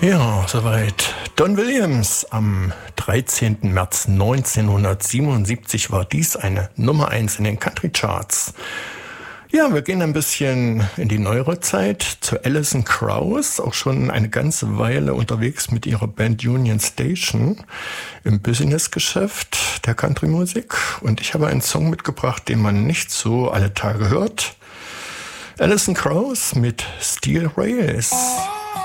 Ja, soweit. Don Williams. Am 13. März 1977 war dies eine Nummer 1 in den Country Charts. Ja, wir gehen ein bisschen in die neuere Zeit zu Alison Krauss, auch schon eine ganze Weile unterwegs mit ihrer Band Union Station im Businessgeschäft der Country-Musik. Und ich habe einen Song mitgebracht, den man nicht so alle Tage hört. Alison Krauss mit Steel Rails.